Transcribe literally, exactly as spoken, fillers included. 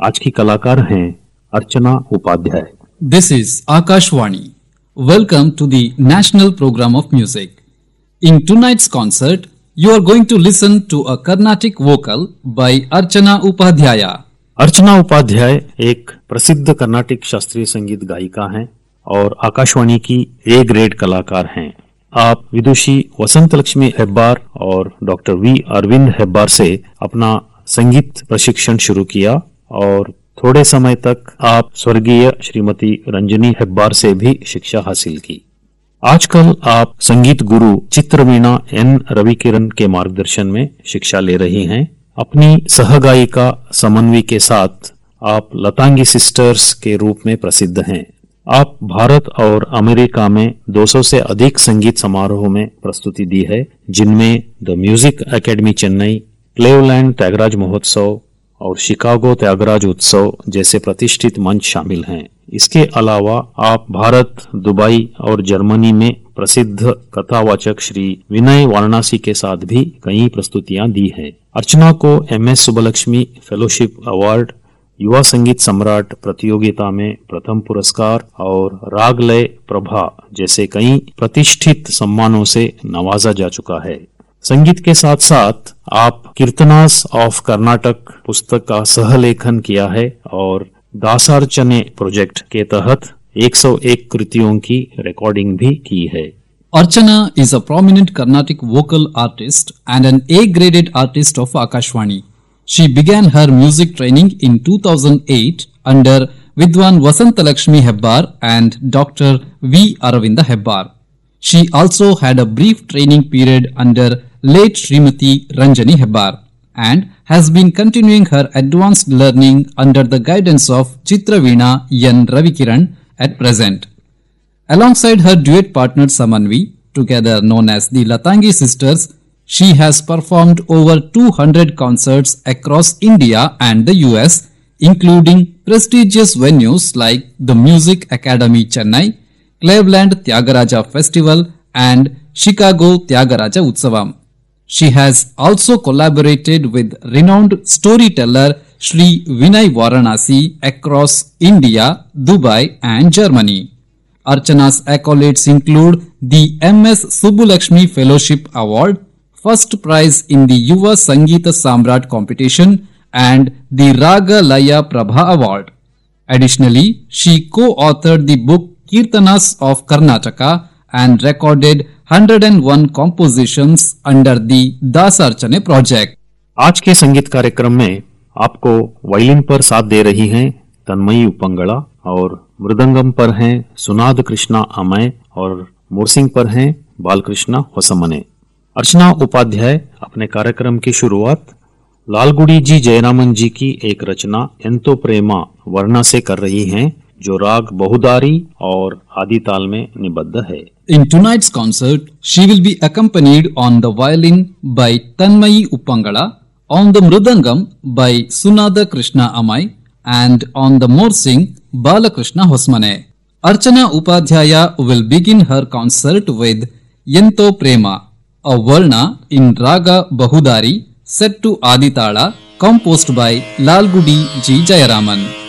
आज की कलाकार हैं अर्चना Upadhyay. This is Akashvani. Welcome to the National Program of Music. In tonight's concert, you are going to listen to a Carnatic vocal by Archana Upadhyaya. अर्चना उपाध्याय एक प्रसिद्ध Carnatic शास्त्रीय संगीत गायिका हैं और आकाशवाणी की ए ग्रेड कलाकार हैं। आप विदुषी वसंत लक्ष्मी हेब्बार और डॉक्टर वी अरविंद हेब्बार से अपना संगीत प्रशिक्षण शुरू किया और थोड़े समय तक आप स्वर्गीय श्रीमती रंजनी हेब्बार से भी शिक्षा हासिल की। आजकल आप संगीत गुरु चित्रवीणा एन रविकिरण के मार्गदर्शन में शिक्षा ले रही हैं। अपनी सहगायिका समन्वी के साथ आप लतांगी सिस्टर्स के रूप में प्रसिद्ध हैं। आप भारत और अमेरिका में दो सौ से अधिक संगीत समारोह में प्रस्तुति दी है, जिनमें the music academy Chennai, Cleveland Tyagaraja महोत्सव और शिकागो त्यागराज उत्सव जैसे प्रतिष्ठित मंच शामिल हैं। इसके अलावा आप भारत, दुबई और जर्मनी में प्रसिद्ध कथावाचक श्री विनय वाराणसी के साथ भी कई प्रस्तुतियां दी हैं। अर्चना को M S Subbulakshmi fellowship award, युवा संगीत सम्राट प्रतियोगिता में प्रथम पुरस्कार और रागलय प्रभा जैसे कई प्रतिष्ठित सम्मानों से नवाजा जा चुका है। संगीत के साथ साथ आप कीर्तनास ऑफ कर्नाटक पुस्तक का सहलेखन किया है और दासार्चने प्रोजेक्ट के तहत एक सौ एक कृतियों की रिकॉर्डिंग भी की है। Archana is a prominent Carnatic vocal artist and an A-graded artist of Akashvani. She began her music training in two thousand eight under Vidwan Vasantalakshmi Hebbar and Doctor V. Aravinda Hebbar. She also had a brief training period under late Srimati Ranjani Hebbar and has been continuing her advanced learning under the guidance of Chitraveena N. Ravikiran at present. Alongside her duet partner Samanvi, together known as the Latangi Sisters, she has performed over two hundred concerts across India and the U S, including prestigious venues like the Music Academy Chennai, Cleveland Tyagaraja Festival and Chicago Tyagaraja Utsavam. She has also collaborated with renowned storyteller Shri Vinay Varanasi across India, Dubai and Germany. Archana's accolades include the M S Subbulakshmi Fellowship Award, first prize in the Yuva Sangeeta Samrat competition and the Raga Laya Prabha Award. Additionally, she co-authored the book Kirtanas of Karnataka and recorded one hundred one compositions under the दासार्चने project. आज के संगीत कार्यक्रम में आपको violin पर साथ दे रही हैं तन्मयी उपंगड़ा और मृदंगम पर हैं सुनाद कृष्णा अमय और मोरसिंग पर हैं बालकृष्णा होसमने। अर्चना उपाध्याय अपने कार्यक्रम की शुरुआत लालगुड़ी जी जयरामन जी की एक रचना एंतो प्रेमा वर्णा से कर रही हैं, जो राग बहुदारी और आदि ताल में निबद्ध है। In tonight's concert, she will be accompanied on the violin by Tanmayi Uppangala, on the mridangam by Sunada Krishna Amai, and on the morsing Balakrishna Hosmane. Archana Upadhyaya will begin her concert with Yento Prema, a Varna in Raga Bahudari set to Aditala, composed by Lalgudi G. Jayaraman.